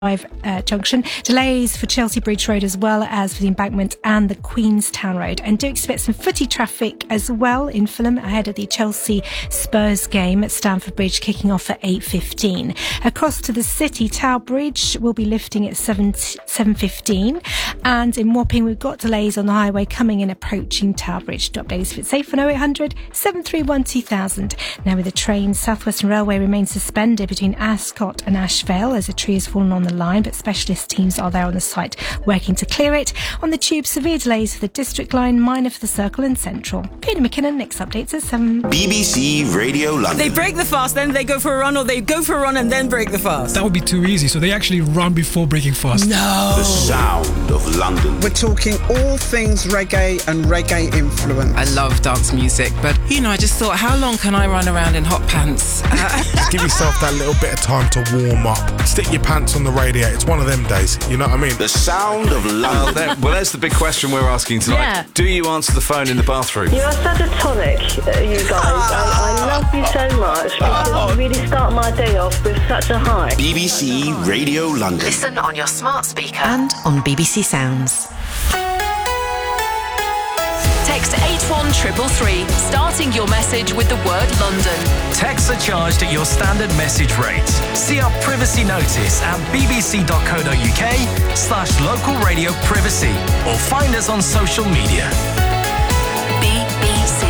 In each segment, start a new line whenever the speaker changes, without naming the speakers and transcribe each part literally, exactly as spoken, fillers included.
Uh, junction. Delays for Chelsea Bridge Road as well as for the Embankment and the Queenstown Road. And do expect some footy traffic as well in Fulham ahead of the Chelsea Spurs game at Stamford Bridge kicking off at eight fifteen. Across to the city, Tower Bridge will be lifting at seven fifteen. And in Wapping, we've got delays on the highway coming in approaching Tower Bridge. To update us if it's safe on oh eight hundred, seven three one, two thousand. Now with the train, South Western Railway remains suspended between Ascot and Ashvale as a tree has fallen on the line, but specialist teams are there on the site working to clear it. On the tube, severe delays for the District Line, minor for the Circle and Central. Katie McKinnon, next updates at seven.
B B C Radio London.
They break the fast, then they go for a run, or they go for a run and then break the fast.
That would be too easy, so they actually run before breaking fast.
No!
The sound of London.
We're talking all things reggae and reggae influence.
I love dance music, but, you know, I just thought, how long can I run around in hot pants?
Just give yourself that little bit of time to warm up. Stick your pants on the radiator. It's one of them days, you know what I mean?
The sound of London.
Well, there, well, there's the big question we're asking tonight.
Yeah.
Do you answer the phone in the bathroom?
You are such a tonic, uh, you guys. I, I love you so much because you really start my day off with such a high.
B B C Radio London.
Listen on your smart speaker and on B B C Sounds. Text eight one three three three, starting your message with the word London.
Texts are charged at your standard message rate. See our privacy notice at bbc.co.uk slash local radio privacy or find us on social media.
B B C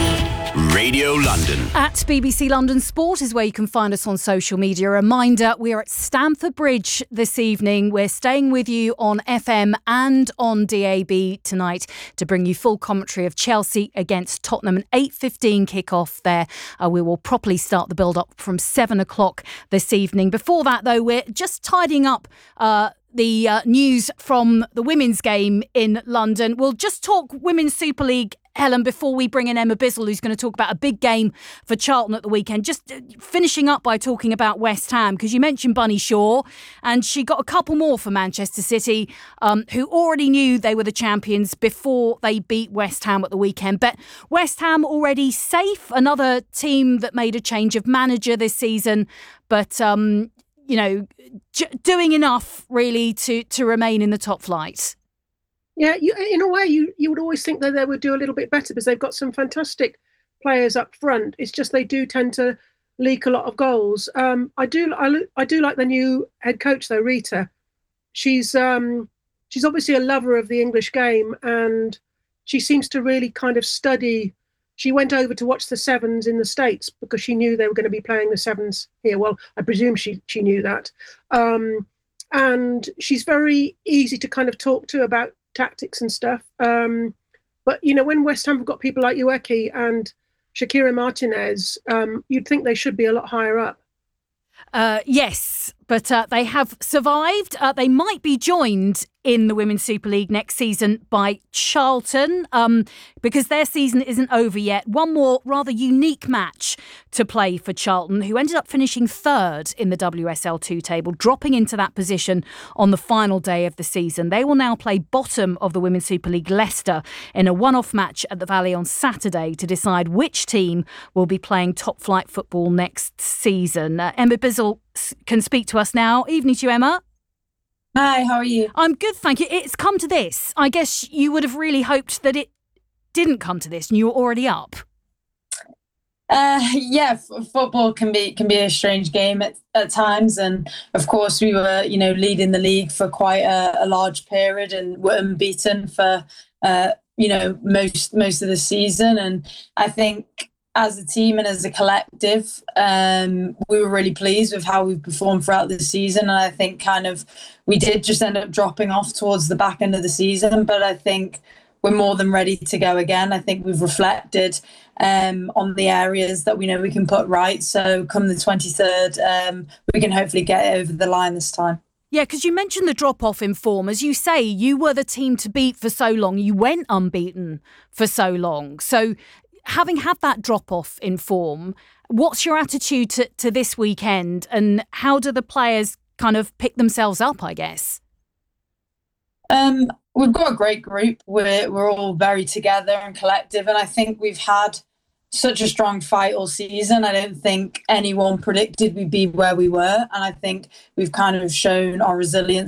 Radio London.
At B B C London Sport is where you can find us on social media. A reminder, we are at Stamford Bridge this evening. We're staying with you on F M and on D A B tonight to bring you full commentary of Chelsea against Tottenham. An eight fifteen kick-off there. Uh, we will properly start the build-up from seven o'clock this evening. Before that, though, we're just tidying up uh, the uh, news from the women's game in London. We'll just talk Women's Super League, Helen, before we bring in Emma Bizzle, who's going to talk about a big game for Charlton at the weekend. Just finishing up by talking about West Ham, because you mentioned Bunny Shaw, and she got a couple more for Manchester City, um, who already knew they were the champions before they beat West Ham at the weekend. But West Ham already safe, another team that made a change of manager this season, but um, you know, j- doing enough really to to remain in the top flight.
Yeah, you, in a way, you, you would always think that they would do a little bit better because they've got some fantastic players up front. It's just they do tend to leak a lot of goals. Um, I do I, I do like the new head coach though, Rita. She's um, she's obviously a lover of the English game, and she seems to really kind of study. She went over to watch the Sevens in the States because she knew they were going to be playing the Sevens here. Well, I presume she she knew that. Um, and she's very easy to kind of talk to about tactics and stuff. Um, but, you know, when West Ham have got people like Ueki and Shakira Martinez, um, you'd think they should be a lot higher up.
Uh, yes, but uh, they have survived. Uh, they might be joined in the Women's Super League next season by Charlton um, because their season isn't over yet. One more rather unique match to play for Charlton, who ended up finishing third in the W S L two table, dropping into that position on the final day of the season. They will now play bottom of the Women's Super League Leicester in a one-off match at the Valley on Saturday to decide which team will be playing top flight football next season. Uh, Emma Bizzle can speak to us now. Evening to you, Emma.
Hi, how are you?
I'm good, thank you. It's come to this. I guess you would have really hoped that it didn't come to this and you were already up.
Uh, yeah, f- football can be can be a strange game at, at times, and of course we were, you know, leading the league for quite a, a large period and were unbeaten for, uh, you know, most most of the season. And I think as a team and as a collective, um, we were really pleased with how we've performed throughout the season. And I think kind of we did just end up dropping off towards the back end of the season, but I think we're more than ready to go again. I think we've reflected um, on the areas that we know we can put right. So come the twenty-third, um, we can hopefully get over the line this time.
Yeah, because you mentioned the drop-off in form. As you say, you were the team to beat for so long. You went unbeaten for so long. So having had that drop-off in form, what's your attitude to, to this weekend, and how do the players kind of pick themselves up, I guess?
Um, we've got a great group. We're we're all very together and collective, and I think we've had such a strong fight all season. I don't think anyone predicted we'd be where we were, and I think we've kind of shown our resilience